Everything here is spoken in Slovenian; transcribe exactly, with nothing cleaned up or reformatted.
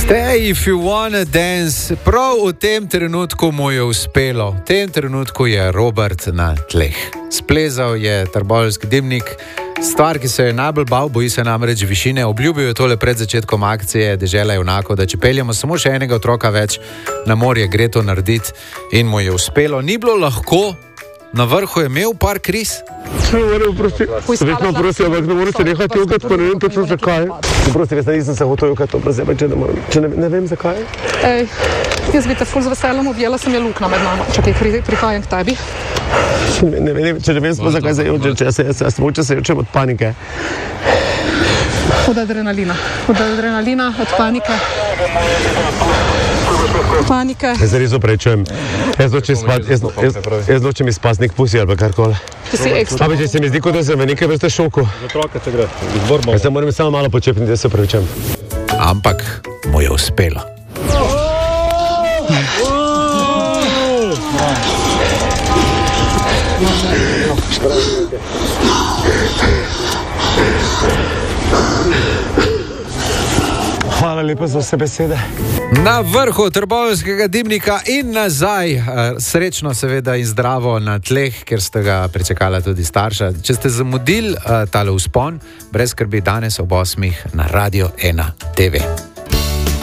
Stay if you wanna dance. Prav v tem trenutku mu je uspelo. V tem trenutku je Robert na tleh. Splezal je trboveljski dimnik. Stvar, ki se je najbolj bal, boji se namreč višine. Obljubil je tole pred začetkom akcije Dežela junakov, da če peljemo samo še enega otroka več na morje, gre to narediti, in mu je uspelo. Ni bilo lahko, na vrhu je imel par kriz. Vedno prosim, ampak ne morete nehati jogati, pa ne vem točno zakaj. Prosim, res nisem se hotel jogati, to brez če ne morem. Če ne, ne vem zakaj. Ej, jaz bi te ful z veseljem objela, sem je lukna med nama. Čakaj, pri, prihajam k tebi. Ne, ne, ne, če ne vem sploh zakaj se jočem, če se, se, se, se, se jočem od panike. Od adrenalina. Od adrenalina, od panike. Panike. Jaz se res oprečujem. Jaz nočem spati, jaz, jaz, jaz nočem izpasti nek pusi ali karkoli. Ti si ekstra. Ampak, če se mi zdi, kot da sem v nekaj vrste šoku. Za otroka, če gre. Izbor bomo. Jaz se moram samo malo počepniti, da se opravičujem. Ampak mu je uspelo. Hvala lepa za vse besede. Na vrhu trboveljskega dimnika in nazaj, srečno seveda in zdravo na tleh, ker ste ga pričakala tudi starša. Če ste zamudili tale vzpon, brez skrbi, danes ob osmih na Radio ena te ve.